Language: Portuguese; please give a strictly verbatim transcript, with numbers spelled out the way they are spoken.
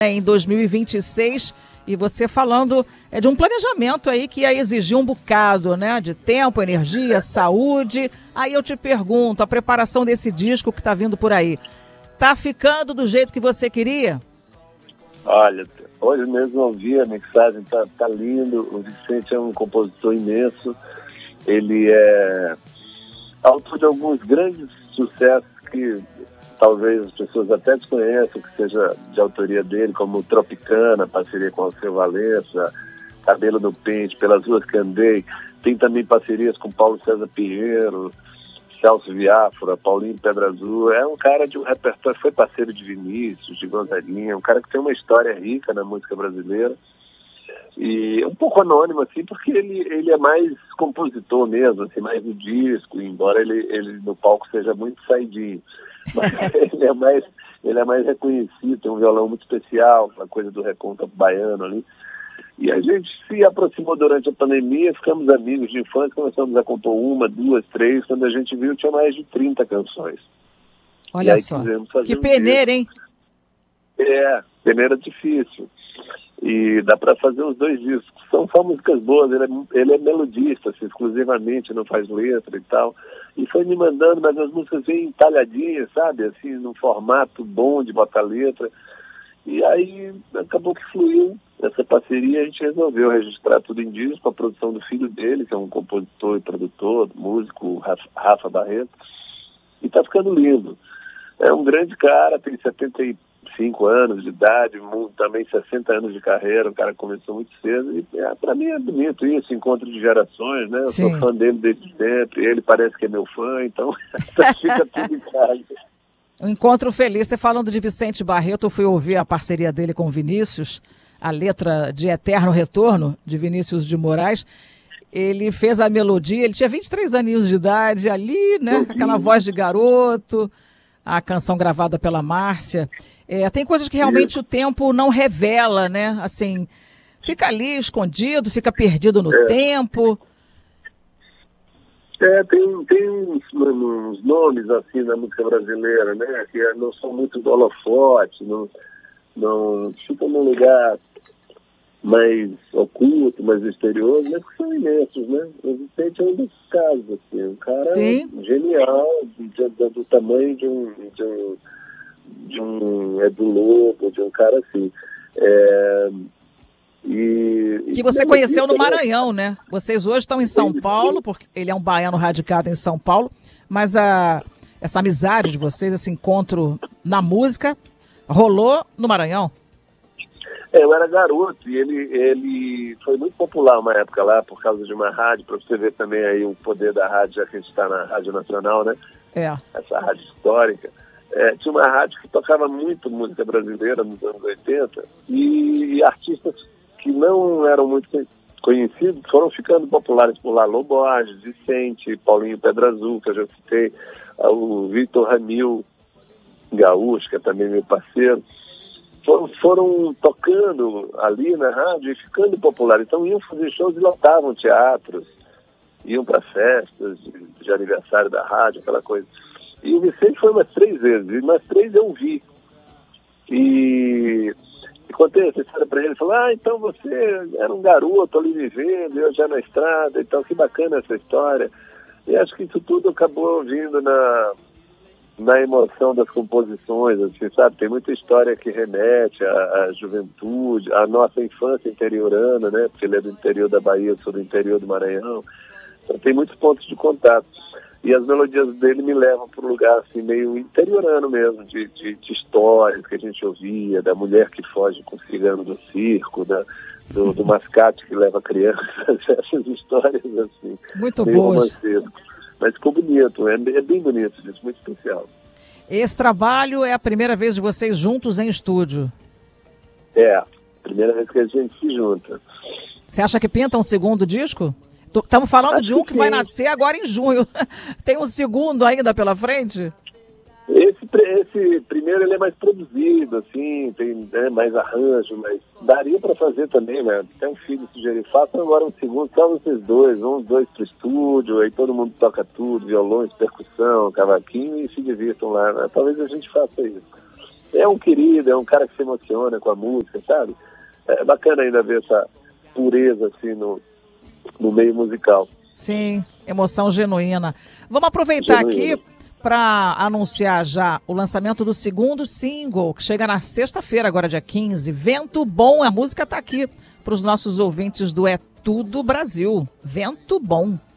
Em dois mil e vinte e seis, e você falando é, de um planejamento aí que ia exigir um bocado, né? De tempo, energia, saúde. Aí eu te pergunto, a preparação desse disco que está vindo por aí, tá ficando do jeito que você queria? Olha, hoje mesmo ouvi a mixagem, tá, tá lindo. O Vicente é um compositor imenso. Ele é autor de alguns grandes sucessos que talvez as pessoas até desconheçam, que seja de autoria dele, como Tropicana, parceria com Alceu Valença, Cabelo no Pente, Pelas Ruas que Andei. Tem também parcerias com Paulo César Pinheiro, Celso Viáfora, Paulinho Pedra Azul. É um cara de um repertório, foi parceiro de Vinícius, de Gonzaguinha, um cara que tem uma história rica na música brasileira. E um pouco anônimo, assim, porque ele, ele é mais compositor mesmo, assim, mais do disco, embora ele, ele no palco seja muito saidinho. Mas ele é mais, ele é mais reconhecido, tem um violão muito especial, uma coisa do reconto baiano ali. E a gente se aproximou durante a pandemia, ficamos amigos de infância, começamos a compor uma, duas, três, quando a gente viu tinha mais de trinta canções. Olha só, que um peneira, hein? É, peneira difícil. E dá para fazer os dois discos. São só músicas boas, ele é, ele é melodista, assim, exclusivamente, não faz letra e tal. E foi me mandando, mas as músicas vêm entalhadinhas, sabe? Assim, num formato bom de botar letra. E aí acabou que fluiu essa parceria, a gente resolveu registrar tudo em disco, a produção do filho dele, que é um compositor e produtor, músico, Rafa, Rafa Barreto. E tá ficando lindo. É um grande cara, tem setenta e cinco anos de idade, também sessenta anos de carreira, o cara começou muito cedo, e é, para mim é bonito isso, encontro de gerações, né? Eu Sim. sou fã dele desde sempre, ele parece que é meu fã, então fica tudo em casa. Um encontro feliz. Você falando de Vicente Barreto, eu fui ouvir a parceria dele com Vinícius, a letra de Eterno Retorno, de Vinícius de Moraes. Ele fez a melodia, ele tinha vinte e três aninhos de idade ali, né? Aquela voz de garoto, a canção gravada pela Márcia. É, tem coisas que realmente o tempo não revela, né? Assim, fica ali escondido, fica perdido no é. tempo. É, tem, tem uns, uns nomes assim na música brasileira, né? Que não são muito do holofote, não, não ficam num lugar mais oculto, mais misterioso, mas que são imensos, né? O Vicente é um desses casos, assim, um cara Sim. genial, de, de, do tamanho de um, de um, de um Edu Lobo, de um cara assim. É, e, que você conheceu no Maranhão, né? Vocês hoje estão em São Paulo, porque ele é um baiano radicado em São Paulo, mas a, essa amizade de vocês, esse encontro na música, rolou no Maranhão? É, eu era garoto e ele, ele foi muito popular uma época lá por causa de uma rádio, para você ver também aí o poder da rádio, já que a gente está na Rádio Nacional, né? É. Essa rádio histórica. É, tinha uma rádio que tocava muito música brasileira nos anos oitenta e, e artistas que não eram muito conhecidos foram ficando populares por lá. Lô Borges, Vicente, Paulinho Pedra Azul, que eu já citei, o Vitor Ramil Gaúcho, que é também meu parceiro. Foram, foram tocando ali na rádio e ficando populares. Então iam fazer shows e lotavam teatros, iam para festas de, de aniversário da rádio, aquela coisa. E o Vicente foi umas três vezes, e umas três eu vi. E, e contei essa história para ele, ele falou, ah, então você era um garoto ali vivendo, eu já na estrada, então que bacana essa história. E acho que isso tudo acabou vindo na... na emoção das composições, assim, sabe? Tem muita história que remete à, à juventude, à nossa infância interiorana, né? Porque ele é do interior da Bahia, eu sou do interior do Maranhão. Então tem muitos pontos de contato. E as melodias dele me levam para um lugar assim, meio interiorano mesmo, de, de, de histórias que a gente ouvia, da mulher que foge com o cigano do circo, da, do, do mascate que leva a criança, essas histórias assim. Muito boas. Mas ficou bonito, é, é bem bonito, isso, muito especial. Esse trabalho é a primeira vez de vocês juntos em estúdio? É, a primeira vez que a gente se junta. Você acha que pinta um segundo disco? Estamos falando Acho de um que, que vai nascer agora em junho. Tem um segundo ainda pela frente? Esse, esse primeiro ele é mais produzido, assim, tem né, mais arranjo, mas daria para fazer também, né? Tem um filho sugeriu, faça agora um segundo, só vocês dois, vamos dois pro estúdio, aí todo mundo toca tudo, violões, percussão, cavaquinho e se divirtam lá, né? Talvez a gente faça isso. é um querido, é um cara que se emociona com a música, sabe? É bacana ainda ver essa pureza assim no, no meio musical. Sim, emoção genuína. Vamos aproveitar Genuína. aqui para anunciar já o lançamento do segundo single, que chega na sexta-feira, agora dia quinze. Vento Bom, a música está aqui para os nossos ouvintes do É Tudo Brasil. Vento Bom.